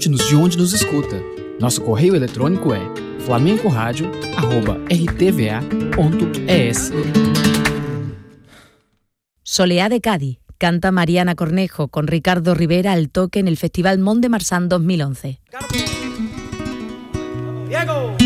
Conte-nos de onde nos escuta. Nosso correio eletrônico é flamencoradio@rtva.es. Soleá de Cádiz, canta Mariana Cornejo con Ricardo Rivera al toque en el Festival Mont de Marsan 2011. Diego.